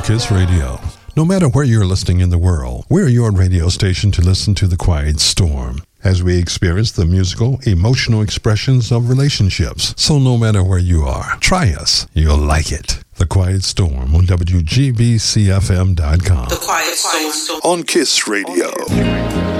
Kiss Radio. No matter where you're listening in the world, we're your radio station to listen to The Quiet Storm as we experience the musical, emotional expressions of relationships. So no matter where you are, try us. You'll like it. The Quiet Storm on WGBCFM.com. The Quiet Storm on Kiss Radio.